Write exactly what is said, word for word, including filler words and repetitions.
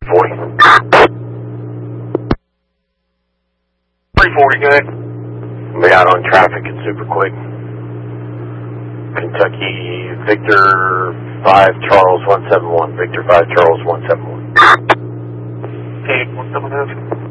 forty. three forty, good. We got on traffic, it's super quick. Kentucky, Victor five, Charles one seven one. Victor five, Charles one seven one. Hey, one seven one.